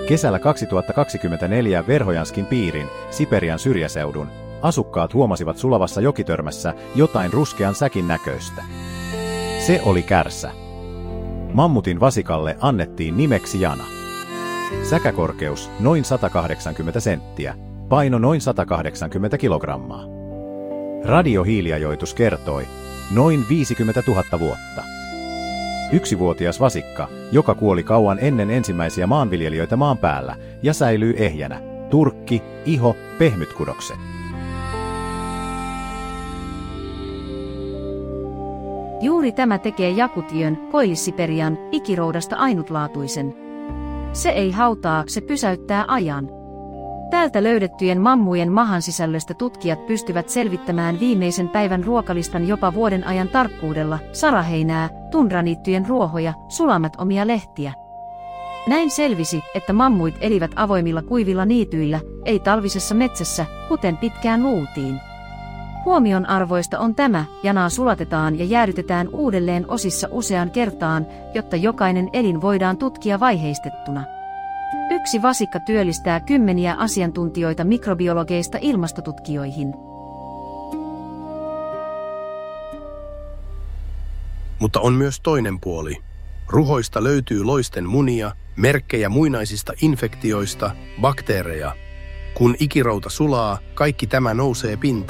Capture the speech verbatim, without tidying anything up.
Kesällä kaksituhattakaksikymmentäneljä Verhojanskin piirin, Siperian syrjäseudun, asukkaat huomasivat sulavassa jokitörmässä jotain ruskean säkin näköistä. Se oli kärsä. Mammutin vasikalle annettiin nimeksi Jana. Säkäkorkeus noin sata kahdeksankymmentä senttiä, paino noin sata kahdeksankymmentä kilogrammaa. Radiohiiliajoitus kertoi noin viisikymmentätuhatta vuotta. Yksivuotias vasikka, joka kuoli kauan ennen ensimmäisiä maanviljelijöitä maan päällä ja säilyy ehjänä. Turkki, iho, pehmyt kudokset. Juuri tämä tekee Jakutiön, Koillis-Siperian, ikiroudasta ainutlaatuisen. Se ei hautaa, se pysäyttää ajan. Täältä löydettyjen mammujen mahan sisällöstä tutkijat pystyvät selvittämään viimeisen päivän ruokalistan jopa vuoden ajan tarkkuudella, saraheinää, tundraniittyjen ruohoja, sulamattomia lehtiä. Näin selvisi, että mammuit elivät avoimilla kuivilla niityillä, ei talvisessa metsässä, kuten pitkään luultiin. Huomion arvoista on tämä, janaa sulatetaan ja jäädytetään uudelleen osissa useaan kertaan, jotta jokainen elin voidaan tutkia vaiheistettuna. Yksi vasikka työllistää kymmeniä asiantuntijoita mikrobiologeista ilmastotutkijoihin. Mutta on myös toinen puoli. Ruhoista löytyy loisten munia, merkkejä muinaisista infektioista, bakteereja. Kun ikirouta sulaa, kaikki tämä nousee pintaan.